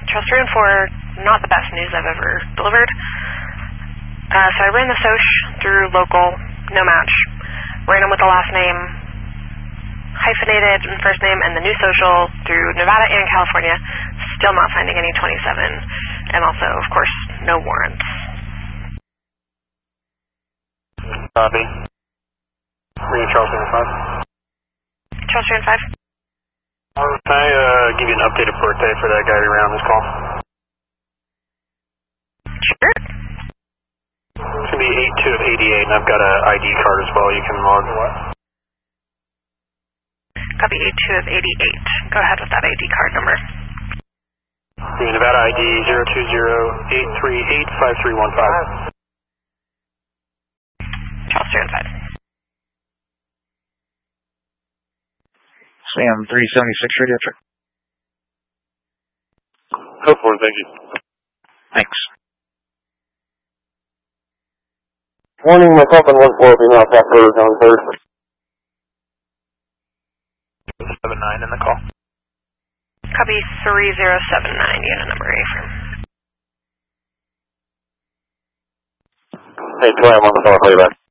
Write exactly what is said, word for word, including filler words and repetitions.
Charles three and four, not the best news I've ever delivered. Uh, so I ran the S O C through local, no match. Ran them with the last name hyphenated in first name and the new social through Nevada and California. Still not finding any twenty-seven. And also, of course, no warrants. Copy. Read Charles three and five. Charles three and five. Can I uh, give you an updated birthday for that guy we ran on this call? Sure. It's going to be eight two of eighty-eight, and I've got an I D card as well. You can log what? Copy eight two of eighty-eight. Go ahead with that I D card number. The Nevada I D zero two zero eight three eight five three one five. Charles three and five. Sam three seventy-six radio check. Go for it, thank you. Thanks. Warning, myself and one four will be now back orders on third. seven nine in the call. Copy three zero seven nine, unit number A firm. Hey, two I M on the phone, I'll call you back.